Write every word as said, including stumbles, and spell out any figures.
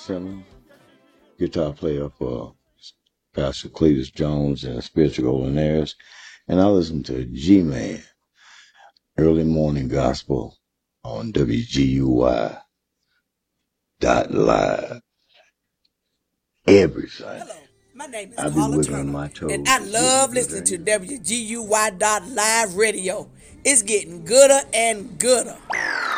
Simmons, guitar player for Pastor Cletus Jones and Spiritual Golden and I listen to G-Man, Early Morning Gospel on W G U Y dot live every Sunday. Hello, my name is I be Carla wiggling Turner, my toes and I and love getting listening to gooder W G U Y dot live radio. It's getting gooder and gooder.